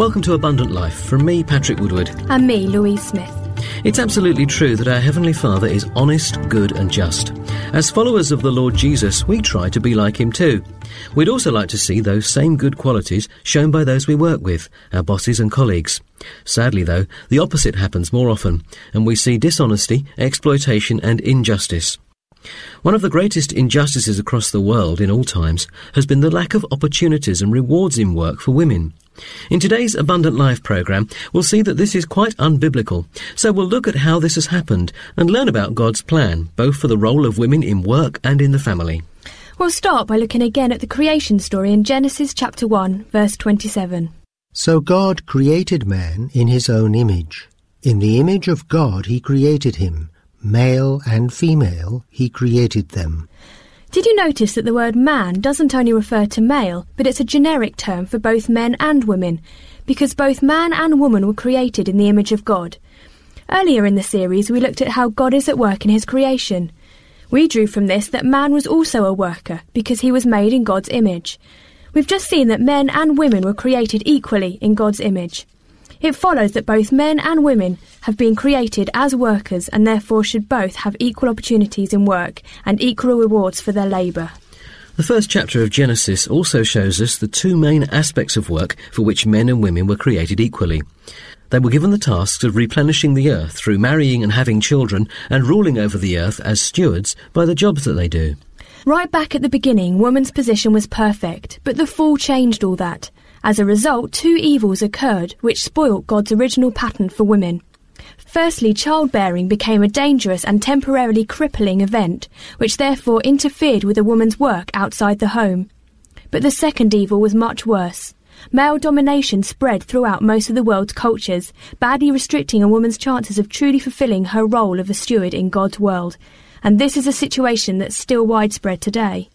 Welcome to Abundant Life from me, Patrick Woodward. And me, Louise Smith. It's absolutely true that our Heavenly Father is honest, good and just. As followers of the Lord Jesus, we try to be like him too. We'd also like to see those same good qualities shown by those we work with, our bosses and colleagues. Sadly, though, the opposite happens more often, and we see dishonesty, exploitation and injustice. One of the greatest injustices across the world in all times has been the lack of opportunities and rewards in work for women. In today's Abundant Life programme, we'll see that this is quite unbiblical, so we'll look at how this has happened and learn about God's plan, both for the role of women in work and in the family. We'll start by looking again at the creation story in Genesis chapter 1, verse 27. So God created man in his own image. In the image of God he created him. Male and female he created them. Did you notice that the word man doesn't only refer to male, but it's a generic term for both men and women, because both man and woman were created in the image of God. Earlier in the series we looked at how God is at work in his creation. We drew from this that man was also a worker, because he was made in God's image. We've just seen that men and women were created equally in God's image. It follows that both men and women have been created as workers and therefore should both have equal opportunities in work and equal rewards for their labour. The first chapter of Genesis also shows us the two main aspects of work for which men and women were created equally. They were given the tasks of replenishing the earth through marrying and having children and ruling over the earth as stewards by the jobs that they do. Right back at the beginning, woman's position was perfect, but the fall changed all that. As a result, two evils occurred which spoilt God's original pattern for women. Firstly, childbearing became a dangerous and temporarily crippling event, which therefore interfered with a woman's work outside the home. But the second evil was much worse. Male domination spread throughout most of the world's cultures, badly restricting a woman's chances of truly fulfilling her role of a steward in God's world. And this is a situation that's still widespread today.